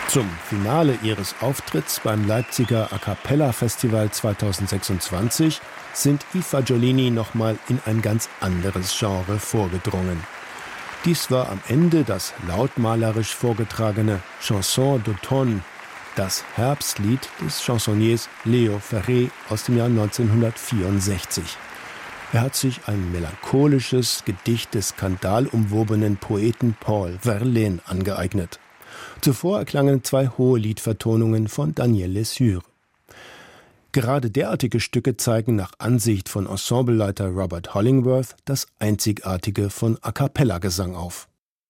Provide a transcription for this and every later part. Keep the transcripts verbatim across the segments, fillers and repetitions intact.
Zum Finale ihres Auftritts beim Leipziger A Cappella Festival zweitausendsechsundzwanzig sind I Fagiolini nochmal in ein ganz anderes Genre vorgedrungen. Dies war am Ende das lautmalerisch vorgetragene Chanson d'automne, das Herbstlied des Chansonniers Léo Ferré aus dem Jahr neunzehnhundertvierundsechzig. Er hat sich ein melancholisches Gedicht des skandalumwobenen Poeten Paul Verlaine angeeignet. Zuvor erklangen zwei Hoheliedvertonungen von Daniel Lesure. Gerade derartige Stücke zeigen nach Ansicht von Ensembleleiter Robert Hollingworth das Einzigartige von A-cappella-Gesang auf.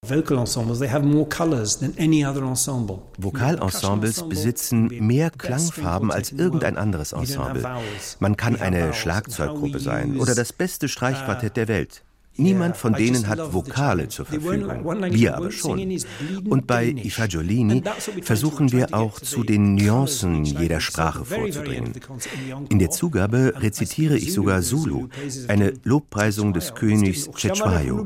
Vokalensembles besitzen mehr Klangfarben als irgendein anderes Ensemble. Man kann eine Schlagzeuggruppe sein oder das beste Streichquartett der Welt. Niemand von denen hat Vokale zur Verfügung, wir aber schon. Und bei I Fagiolini versuchen wir auch zu den Nuancen jeder Sprache vorzudringen. In der Zugabe rezitiere ich sogar Zulu, eine Lobpreisung des Königs Cetshwayo.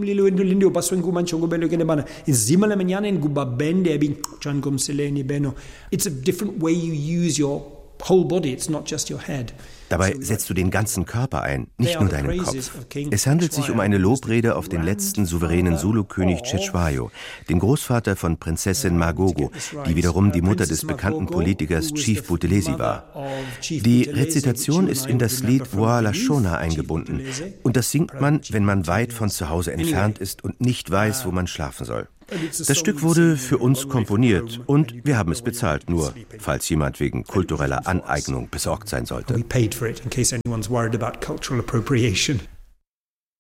It's a different way you use your whole body, it's not just your head. Dabei setzt du den ganzen Körper ein, nicht nur deinen Kopf. Es handelt sich um eine Lobrede auf den letzten souveränen Zulu-König Cetshwayo, den Großvater von Prinzessin Magogo, die wiederum die Mutter des bekannten Politikers Chief Buthelezi war. Die Rezitation ist in das Lied Voix la Shona eingebunden und das singt man, wenn man weit von zu Hause entfernt ist und nicht weiß, wo man schlafen soll. Das Stück wurde für uns komponiert und wir haben es bezahlt, nur falls jemand wegen kultureller Aneignung besorgt sein sollte.